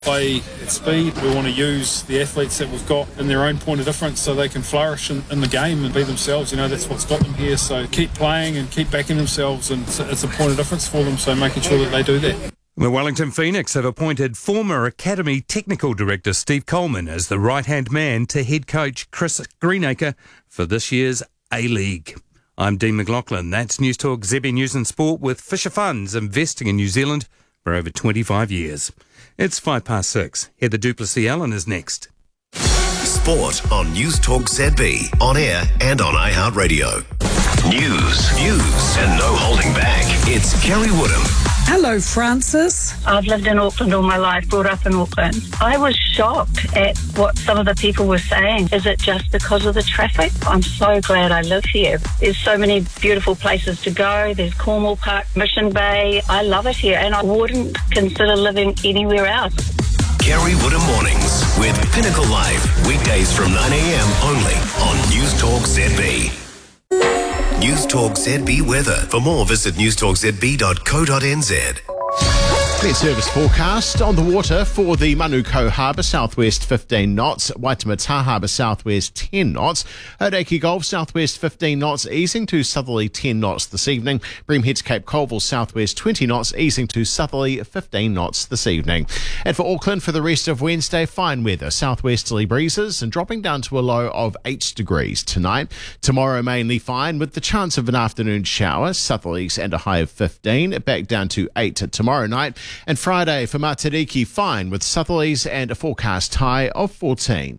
Play at speed. We want to use the athletes that we've got in their own point of difference so they can flourish in the game and be themselves. That's what's got them here. So keep playing and keep backing themselves, and it's a point of difference for them, so making sure that they do that. The Wellington Phoenix have appointed former Academy Technical Director Steve Coleman as the right-hand man to head coach Chris Greenacre for this year's A-League. I'm Dean McLaughlin. That's News Talk ZB News and Sport with Fisher Funds, investing in New Zealand for over 25 years. It's 6:05. Heather Duplessis-Allen is next. Sport on News Talk ZB, on air and on iHeartRadio. News, views and no holding back. It's Kerry Woodham. Hello, Francis. I've lived in Auckland all my life, brought up in Auckland. I was shocked at what some of the people were saying. Is it just because of the traffic? I'm so glad I live here. There's so many beautiful places to go. There's Cornwall Park, Mission Bay. I love it here, and I wouldn't consider living anywhere else. Kerry Woodham Mornings with Pinnacle Live, weekdays from 9 a.m. only on News Talk ZB. News Talk ZB weather. For more, visit newstalkzb.co.nz. Met service forecast on the water for the Manukau Harbour, southwest 15 knots. Waitemata Harbour, southwest 10 knots. Hauraki Gulf, southwest 15 knots, easing to southerly 10 knots this evening. Bream Heads Cape Colville, southwest 20 knots, easing to southerly 15 knots this evening. And for Auckland, for the rest of Wednesday, fine weather. Southwesterly breezes and dropping down to a low of 8 degrees tonight. Tomorrow, mainly fine with the chance of an afternoon shower. Southerlies and a high of 15. Back down to 8 tomorrow night. And Friday for Matariki, fine with southerlies and a forecast high of 14.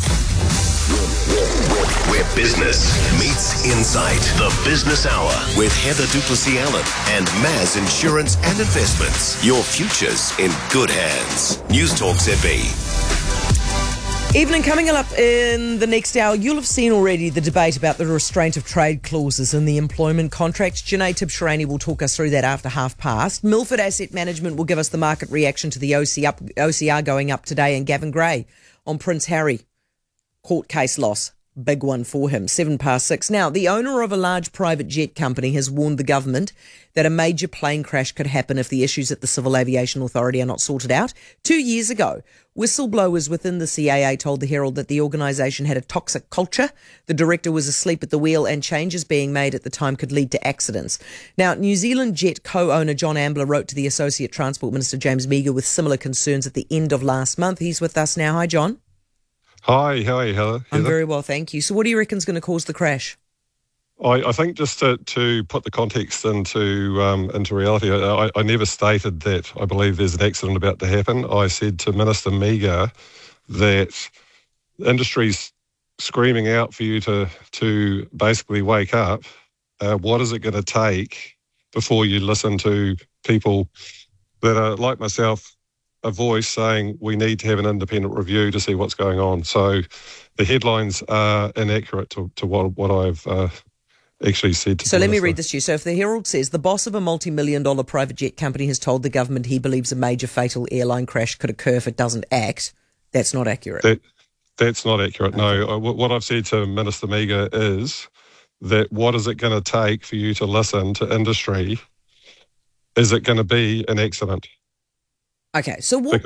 Where business meets insight. The Business Hour with Heather Duplessis-Allen and Maz Insurance and Investments. Your future's in good hands. News Talk ZB. Evening, coming up in the next hour, you'll have seen already the debate about the restraint of trade clauses in the employment contract. Janae Tibshirani will talk us through that after 5:30. Milford Asset Management will give us the market reaction to the OCR going up today, and Gavin Gray on Prince Harry court case loss. Big one for him. 6:07. Now, the owner of a large private jet company has warned the government that a major plane crash could happen if the issues at the Civil Aviation Authority are not sorted out. 2 years ago, whistleblowers within the CAA told the Herald that the organisation had a toxic culture. The director was asleep at the wheel, and changes being made at the time could lead to accidents. Now, New Zealand Jet co-owner John Ambler wrote to the Associate Transport Minister James Meager with similar concerns at the end of last month. He's with us now. Hi, John. Hi, how are you, Heather? I'm very well, thank you. So what do you reckon is going to cause the crash? I think just to put the context into reality, I never stated that I believe there's an accident about to happen. I said to Minister Meager that the industry's screaming out for you to basically wake up. What is it going to take before you listen to people that are, like myself, a voice saying we need to have an independent review to see what's going on? So the headlines are inaccurate to what I've actually said to So let me read this to you. So if the Herald says the boss of a multi-million-dollar private jet company has told the government he believes a major fatal airline crash could occur if it doesn't act, that's not accurate. That's not accurate, no. What I've said to Minister Meager is that what is it going to take for you to listen to industry? Is it going to be an accident? Okay, so what...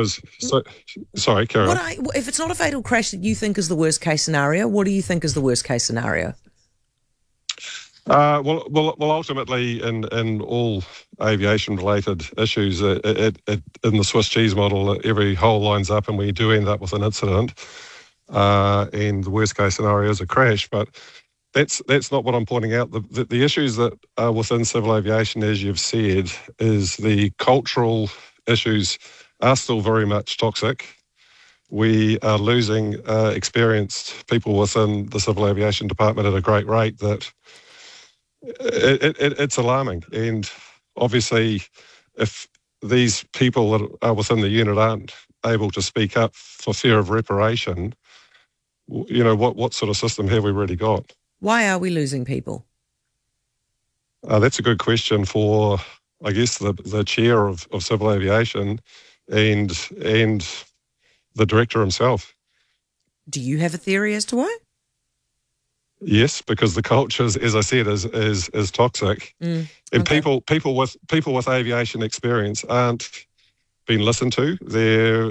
Sorry, carry on. If it's not a fatal crash that you think is the worst case scenario, what do you think is the worst case scenario? Well, ultimately, in all aviation-related issues, in the Swiss cheese model, every hole lines up and we do end up with an incident, and the worst-case scenario is a crash. But that's not what I'm pointing out. The issues that are within civil aviation, as you've said, is the cultural issues are still very much toxic. We are losing experienced people within the civil aviation department at a great rate that it's alarming. And obviously, if these people that are within the unit aren't able to speak up for fear of reparation, you know, what sort of system have we really got? Why are we losing people? That's a good question for, I guess, the chair of civil aviation and the director himself. Do you have a theory as to why? Yes, because the culture, as I said, is toxic, and people with aviation experience aren't been listened to. They're